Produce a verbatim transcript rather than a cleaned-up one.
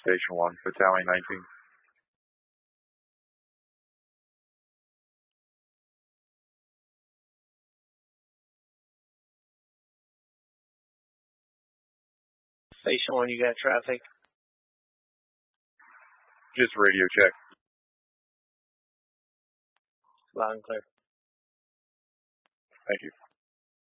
Station one, Battalion nineteen. Station one, you got traffic? Just radio check. Loud and clear. Thank you.